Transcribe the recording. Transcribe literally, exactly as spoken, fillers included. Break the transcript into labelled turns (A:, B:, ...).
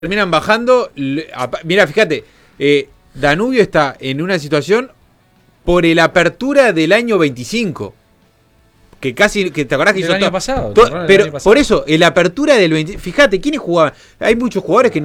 A: terminan bajando. Mira, fíjate, eh, Danubio está en una situación por el apertura del año veinticinco. Que casi, que te acordás que
B: del
A: hizo
B: año
A: to,
B: pasado,
A: to,
B: del
A: pero
B: año pasado.
A: por eso, el apertura del veinticinco. Fíjate, ¿quiénes jugaban? Hay muchos jugadores que